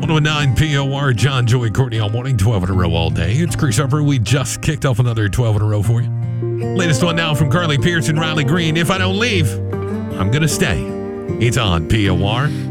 109 POR, John, Joey, Courtney all morning, 12 in a row all day. It's Chris Harper. We just kicked off another 12 in a row for you. Latest one now from Carly Pearce and Riley Green. If I don't leave, I'm going to stay. It's on POR.